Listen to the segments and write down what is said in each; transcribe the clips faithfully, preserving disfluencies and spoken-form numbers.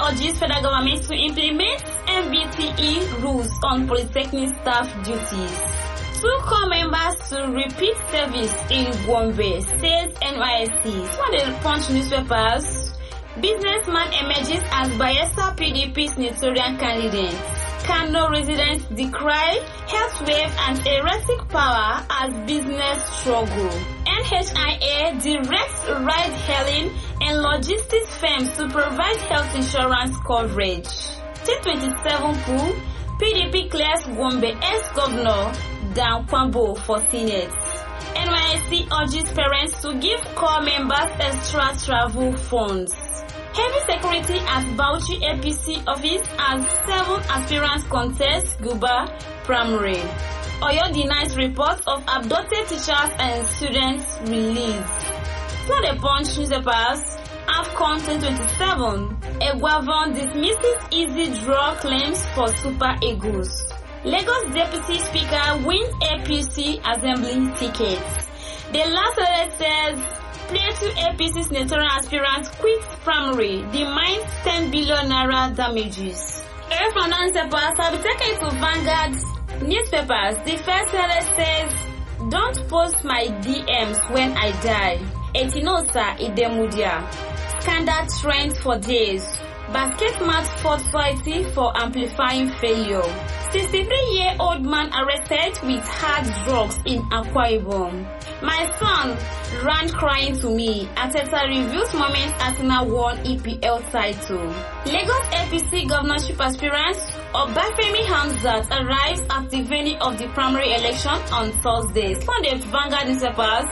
urges federal government to implement M B T E rules on polytechnic staff duties. Two core members to repeat service in Gombe, says N Y S C. Some of the Punch newspapers. Businessman emerges as Bayelsa P D P senatorial candidate. Kano residents decry health wave and erratic power as business struggle. N H I A directs ride-hailing and logistics firms to provide health insurance coverage. T twenty-seven pool, P D P clears Gombe ex-governor Dan Kwambo for Senate. N Y S C urges parents to give core members extra travel funds. Heavy security at Bauchi A P C office as seven aspirants contest Guba Primary. Oyo denies reports of abducted teachers and students released. So the Punch newspapers, AFCON twenty twenty-seven, Egwavon dismisses easy draw claims for Super Eagles. Lagos Deputy Speaker wins A P C Assembly tickets. The last letter says, Plateau A P C senatorial aspirant quits primary, demands ten billion naira damages. A from newspapers have been taken to Vanguard newspapers. The first letter says, don't post my D Ms when I die. Etinosa Idemudia. Scandal trend for days. Basket match fought society for amplifying failure. sixty-three-year-old man arrested with hard drugs in Akwa Ibom. My son ran crying to me. Ateta reviews moment Arsenal won E P L title. Lagos A P C governorship aspirant Obafemi Hamzat arrives at the venue of the primary election on Thursday. Sunday, Vanguard newspapers.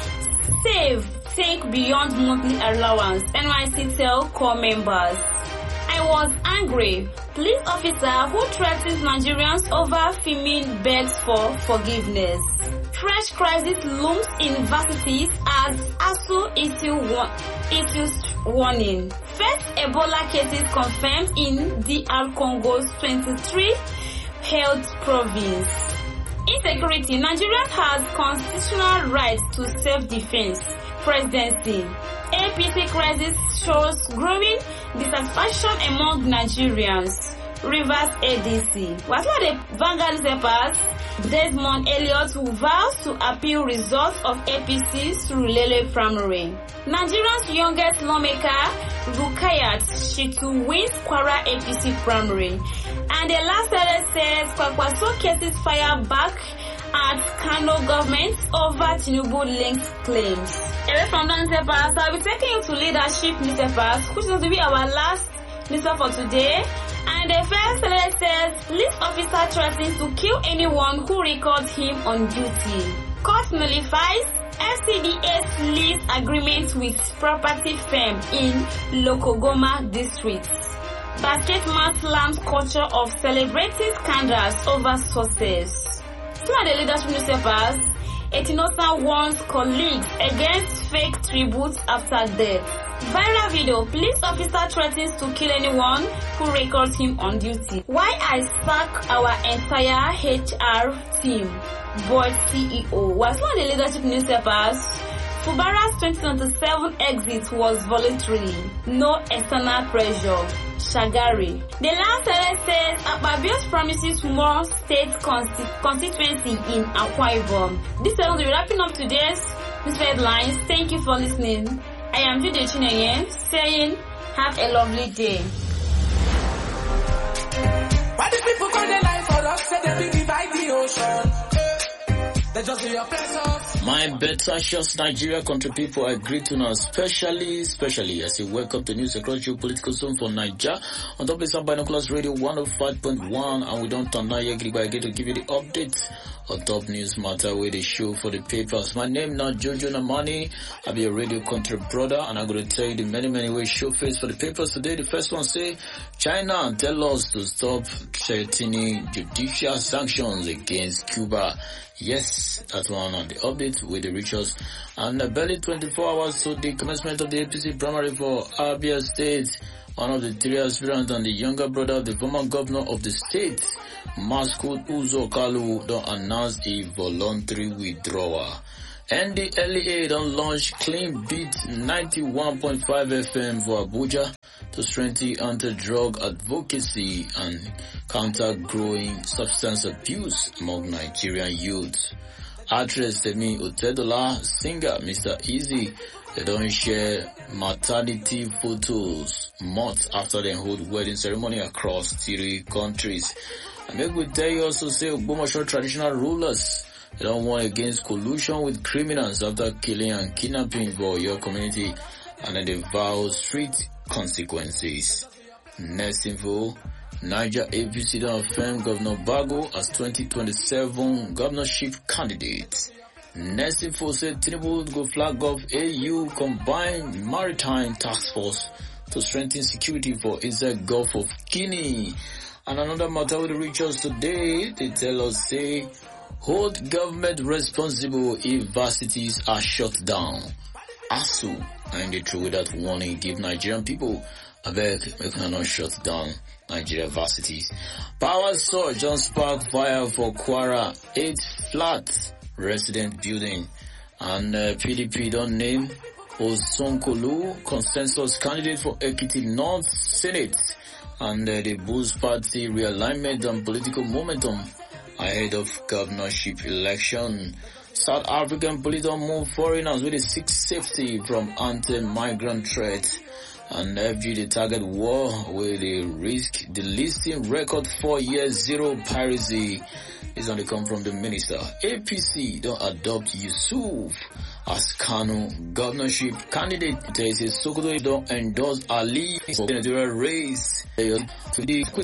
Save, think beyond monthly allowance. N Y C tell core members. I was angry. Police officer who threatens Nigerians over Fimin begs for forgiveness. Fresh crisis looms in universities as A S U issues warning. First Ebola cases confirmed in D R Congo's twenty-three health province. Insecurity. Nigeria has constitutional rights to self-defense. Presidency. A P C crisis shows growing dissatisfaction among Nigerians. Rivers A D C. What's what the Vanguard newspapers? Desmond Elliott vows to appeal results of A P C through Lele Primary. Nigeria's youngest lawmaker, Rukayat Shitu, wins Kwara A P C Primary. And the last letter says Kwakwaso cases fire back at Kano government over Tinubu linked claims. Away from the newspapers, I'll be taking you to leadership newspapers, which is going to be our last newspaper for today. And the first letter says, police officer threatens to kill anyone who records him on duty. Court nullifies F C D A's lease agreement with property firm in Lokogoma district. Basket man slams culture of celebrating scandals over sources. Some of the leadership newspapers, Etinosa warns colleagues against fake tributes after death. Viral video, police officer threatens to kill anyone who records him on duty. Why I sack our entire H R team, board C E O. Was one of the leadership newspapers. Fubara's twenty twenty-seven exit was voluntary, no external pressure. Shagari. The last letter says Akpabio's promises more state consti- constituency in Akwa Ibom. This is going to be wrapping up today's news headlines. Thank you for listening. I am Jude Chinenye saying have a lovely day. Why the people call their life for us? Say they be divide the ocean. They just be oppressors. My better shots, Nigeria country people, I greet you now, especially, especially as you welcome to news across your political zone for Nigeria. On top of some binoculars radio one oh five point one, and we don't turn now yet, I get to give you the updates on top news matter where they show for the papers. My name now Jojo Namani. I'll be a radio country brother, and I'm going to tell you the many, many ways show face for the papers today. The first one say, China tell us to stop threatening judicial sanctions against Cuba. Yes, that's one on the update with the rituals. And uh, barely twenty-four hours to the commencement of the A P C primary for Abia State. One of the three aspirants and the younger brother of the former governor of the state, Maskud Uzo Kalu, don't announce a voluntary withdrawal. And the L E A don't launch Clean Beat ninety-one point five F M for Abuja to strengthen anti-drug advocacy and counter growing substance abuse among Nigerian youth. Actress Temi Otedola, singer Mister Easy, they don't share maternity photos months after they hold wedding ceremony across three countries. And maybe we tell you also say Ogbomoso traditional rulers, they don't want against collusion with criminals after killing and kidnapping for your community, and then they vow strict consequences. Next info, Niger A P C don't affirm Governor Bago as twenty twenty-seven governorship candidate. Next info said Tinubu go flag off A U combined maritime task force to strengthen security for inside Gulf of Guinea. And another matter will reach us today, they tell us say, hold government responsible if varsities are shut down. A S U, and they through that warning, give Nigerian people a beg, we cannot shut down Nigeria varsities. Power surge on spark fire for Kwara, eight flat resident building. And uh, P D P don't name Osunkolu consensus candidate for Ekiti North Senate. And uh, the boost party realignment and political momentum ahead of governorship election. South African police don't move foreigners with a seek safety from anti-migrant threat. And F G the target war with the risk the listing record four years zero piracy is on the come from the minister. A P C don't adopt Yusuf as Kano governorship candidate. There is a Sokoto don't endorse Ali for the race to the